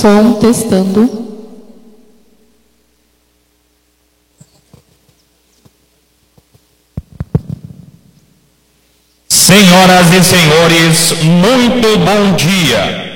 Som testando. Senhoras e senhores, muito bom dia.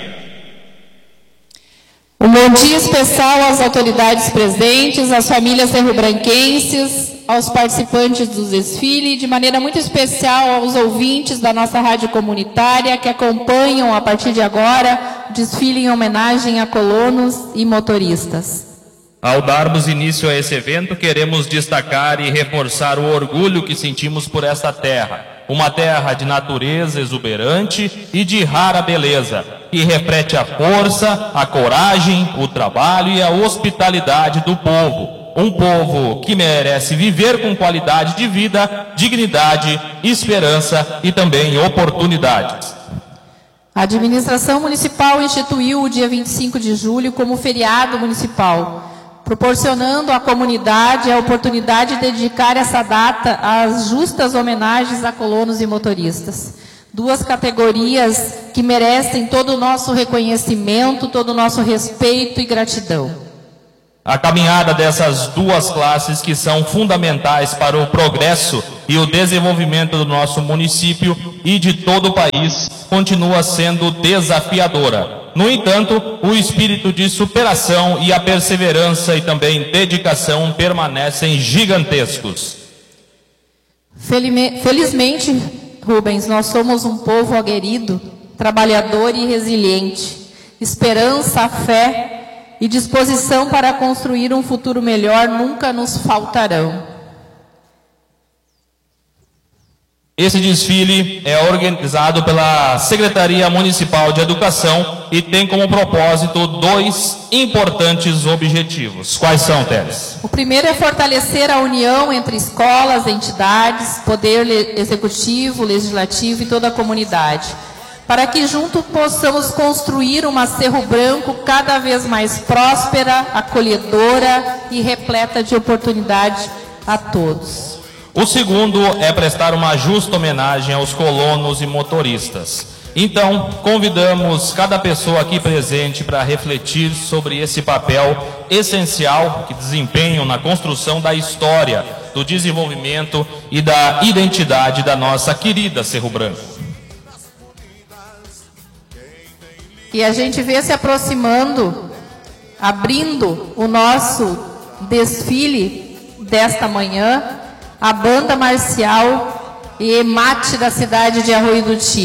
Um bom dia especial às autoridades presentes, às famílias cerro-branquenses, aos participantes do desfile e de maneira muito especial aos ouvintes da nossa rádio comunitária que acompanham a partir de agora o desfile em homenagem a colonos e motoristas. Ao darmos início a esse evento, queremos destacar e reforçar o orgulho que sentimos por esta terra. Uma terra de natureza exuberante e de rara beleza, que reflete a força, a coragem, o trabalho e a hospitalidade do povo. Um povo que merece viver com qualidade de vida, dignidade, esperança e também oportunidades. A administração municipal instituiu o dia 25 de julho como feriado municipal, proporcionando à comunidade a oportunidade de dedicar essa data às justas homenagens a colonos e motoristas. Duas categorias que merecem todo o nosso reconhecimento, todo o nosso respeito e gratidão. A caminhada dessas duas classes que são fundamentais para o progresso e o desenvolvimento do nosso município e de todo o país continua sendo desafiadora. No entanto, o espírito de superação e a perseverança e também dedicação permanecem gigantescos. Felizmente, Rubens, nós somos um povo aguerrido, trabalhador e resiliente. Esperança, fé e disposição para construir um futuro melhor nunca nos faltarão. Esse desfile é organizado pela Secretaria Municipal de Educação e tem como propósito dois importantes objetivos. Quais são, Teres? O primeiro é fortalecer a união entre escolas, entidades, poder executivo, legislativo e toda a comunidade, para que juntos possamos construir uma Cerro Branco cada vez mais próspera, acolhedora e repleta de oportunidade a todos. O segundo é prestar uma justa homenagem aos colonos e motoristas. Então, convidamos cada pessoa aqui presente para refletir sobre esse papel essencial que desempenham na construção da história, do desenvolvimento e da identidade da nossa querida Cerro Branco. E a gente vê se aproximando, abrindo o nosso desfile desta manhã, a banda marcial e EMAT da cidade de Arroio do Tigre.